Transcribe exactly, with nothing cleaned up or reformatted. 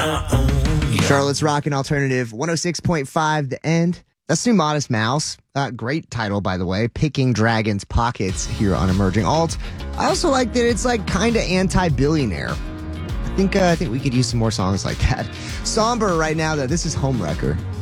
Charlotte's Rockin' Alternative, one oh six point five, The End. That's new Modest Mouse. Uh, great title, by the way. Picking Dragons Pockets here on Emerging Alt. I also like that it's like kind of anti-billionaire. I think uh, I think we could use some more songs like that. Somber right now, though. This is Homewrecker.